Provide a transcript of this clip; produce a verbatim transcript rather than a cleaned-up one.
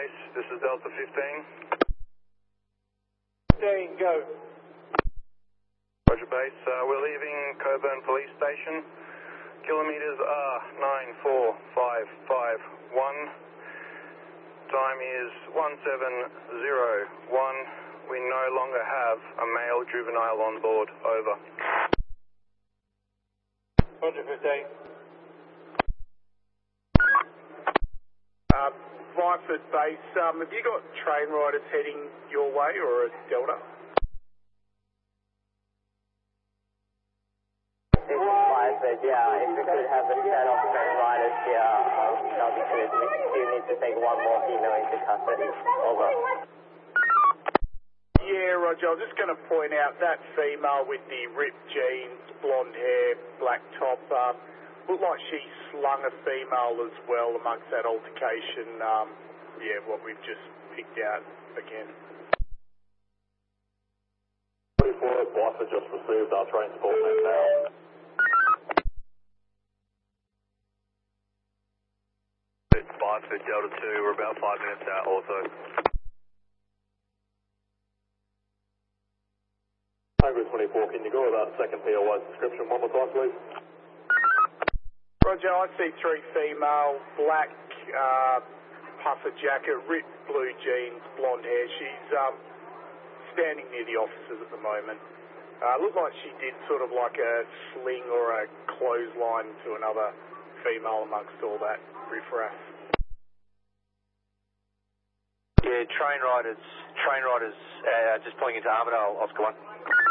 base. This is Delta fifteen. fifteen, go. Roger base. Uh, we're leaving Coburn Police Station. Kilometres are nine four five five one. Time is one seven zero one. We no longer have a male juvenile on board. Over. Roger fifteen. Uh, Byford base, um, have you got train riders heading your way or a Delta? This is Byford, yeah. If we could have a set of train riders here, um, that'll be good. We still need to take one more female into custody. Over. Yeah, Roger, I was just going to point out that female with the ripped jeans, blonde hair, black top, um, looked like she slung a female as well amongst that altercation. Um, yeah, what we've just picked out again. twenty-four, Byford just received our train support net now. It's Byford, Delta two. We're about five minutes out also. Tango twenty-four, can you go with that second P O I description one more time, please? Roger, I see three female, black uh, puffer jacket, ripped blue jeans, blonde hair. She's um, standing near the officers at the moment. Uh, looked like she did sort of like a sling or a clothesline to another female amongst all that riffraff. Yeah, train riders, train riders, uh, just pulling into Armidale, Oscar one.